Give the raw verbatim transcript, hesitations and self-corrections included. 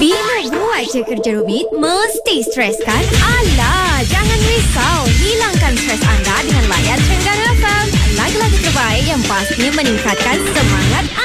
Bila buat je kerja rumit, mesti stres kan? Alah, jangan risau. Hilangkan stres anda dengan layan Trengganu F M. Lagu-lagu terbaik yang pastinya meningkatkan semangat